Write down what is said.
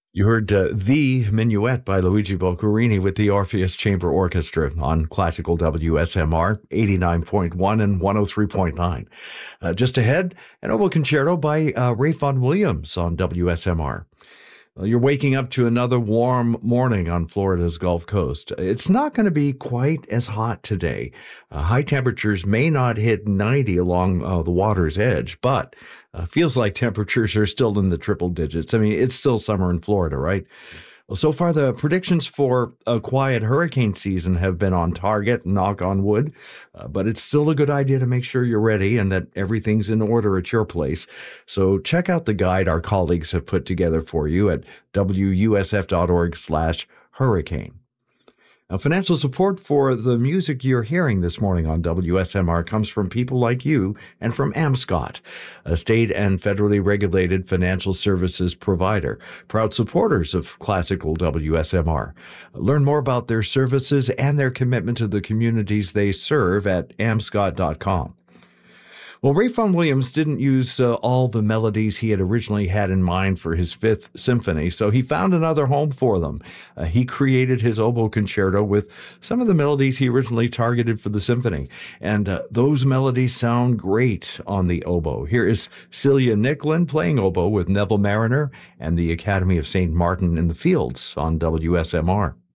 You heard The Minuet by Luigi Boccherini with the Orpheus Chamber Orchestra on classical WSMR 89.1 and 103.9. Just ahead, an oboe concerto by Ray Vaughan Williams on WSMR. Well, you're waking up to another warm morning on Florida's Gulf Coast. It's not going to be quite as hot today. High temperatures may not hit 90 along the water's edge, but feels like temperatures are still in the triple digits. I mean, it's still summer in Florida, right? Well, so far, the predictions for a quiet hurricane season have been on target, knock on wood, but it's still a good idea to make sure you're ready and that everything's in order at your place. So check out the guide our colleagues have put together for you at wusf.org/hurricane. Now, financial support for the music you're hearing this morning on WSMR comes from people like you and from Amscot, a state and federally regulated financial services provider, proud supporters of classical WSMR. Learn more about their services and their commitment to the communities they serve at amscot.com. Well, Ray Vaughan Williams didn't use all the melodies he had originally had in mind for his Fifth Symphony, so he found another home for them. He created his oboe concerto with some of the melodies he originally targeted for the symphony, and those melodies sound great on the oboe. Here is Celia Nicklin playing oboe with Neville Marriner and the Academy of St. Martin in the Fields on WSMR.